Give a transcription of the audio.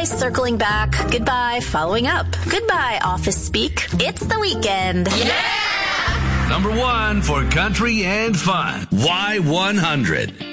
Goodbye, circling back. Goodbye, following up. Goodbye, office speak. It's the weekend. Yeah! Number 1 for country and fun. Y100.